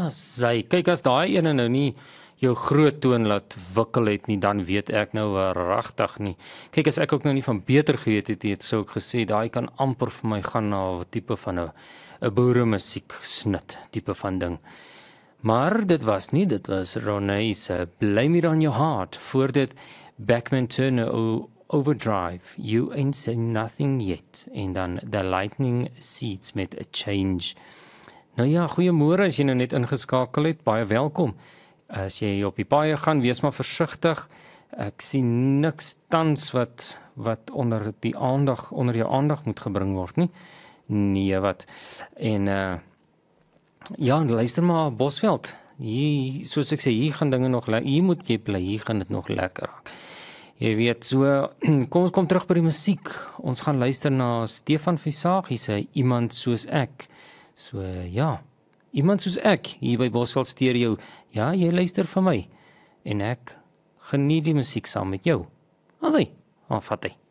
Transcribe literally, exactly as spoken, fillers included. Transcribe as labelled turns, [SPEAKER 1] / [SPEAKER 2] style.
[SPEAKER 1] sy, kyk as daai ene nou nie jou groot toon laat wikkel het nie, dan weet ek nou regtig nie. Kyk, as ek ook nou nie van beter geweet het, het sou ek gesê, daai kan amper vir my gaan na 'n tipe van 'n 'n boere musiek snit, tipe van ding. Maar dit was nie, dit was Ronay se Blame It On Your Heart, voor dit Beckman Turner o Overdrive, You Ain't Seen Nothing Yet, en dan The Lightning Seeds met A Change. Nou ja, goeiemôre as jy nou net ingeskakel het, baie welkom. As jy op die paaie gaan, wees maar versigtig. Ek sien niks tans wat wat onder die aandag, onder jou aandag moet gebring word nie. Nee, wat. En uh ja, luister maar Bosveld. Hier, soos ek sê, hier gaan dinge nog hier moet jy bly, hier gaan dit nog lekker raak. Jy weet, so kom ons kom terug by die musiek. Ons gaan luister na Stefan Visagie se Iemand Soos Ek. So ja, Iemand Soos Ek hier by Bosveld Stereo. Ja, jy luister vir my en ek geniet die musiek saam met jou. Asai, aanvat hy.